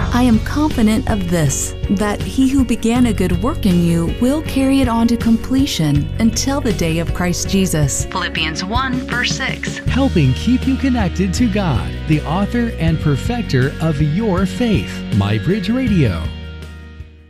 I am confident of this, that he who began a good work in you will carry it on to completion until the day of Christ Jesus. Philippians 1, verse 6. Helping keep you connected to God, the author and perfecter of your faith. MyBridge Radio.